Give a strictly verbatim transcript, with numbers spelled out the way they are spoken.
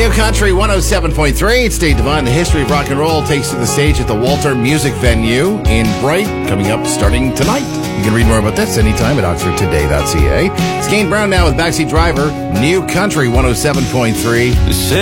New Country one oh seven point three. It's Dave Devine. The history of rock and roll takes to the stage at the Walter Music Venue in Bright, coming up starting tonight. You can read more about this anytime at oxford today dot c a. It's Kane Brown now with Backseat Driver. New Country one oh seven point three.